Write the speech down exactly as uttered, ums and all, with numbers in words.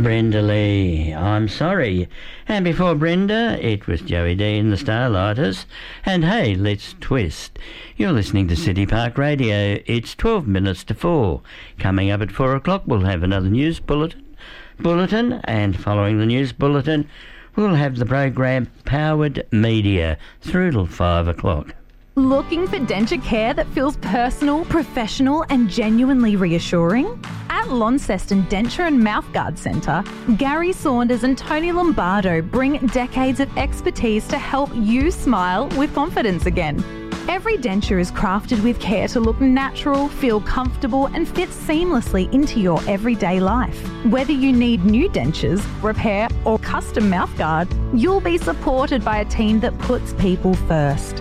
Brenda Lee, I'm sorry. And before Brenda, it was Joey D and the Starlighters. And hey, let's twist. You're listening to City Park Radio. It's twelve minutes to four. Coming up at four o'clock, we'll have another news bulletin. Bulletin, and following the news bulletin, we'll have the program Powered Media through till five o'clock. Looking for denture care that feels personal, professional and genuinely reassuring? At Launceston Denture and Mouthguard Centre, Gary Saunders and Tony Lombardo bring decades of expertise to help you smile with confidence again. Every denture is crafted with care to look natural, feel comfortable and fit seamlessly into your everyday life. Whether you need new dentures, repair or custom mouthguard, you'll be supported by a team that puts people first.